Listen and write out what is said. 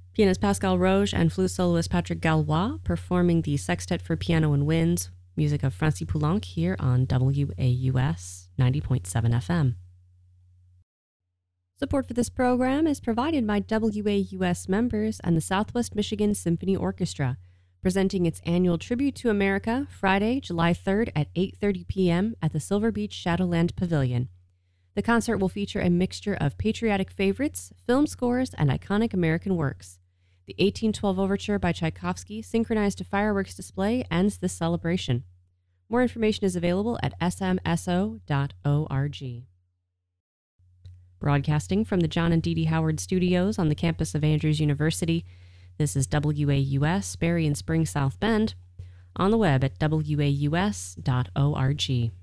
Pianist Pascal Roge and flute soloist Patrick Gallois performing the Sextet for Piano and Winds, music of Francis Poulenc here on WAUS 90.7 FM. Support for this program is provided by WAUS members and the Southwest Michigan Symphony Orchestra, presenting its annual Tribute to America Friday, July 3rd at 8:30 p.m. at the Silver Beach Shadowland Pavilion. The concert will feature a mixture of patriotic favorites, film scores, and iconic American works. The 1812 Overture by Tchaikovsky, synchronized to fireworks display, ends this celebration. More information is available at smso.org. Broadcasting from the John and Dee Dee Howard Studios on the campus of Andrews University, this is WAUS, Berry and Spring, South Bend, on the web at waus.org.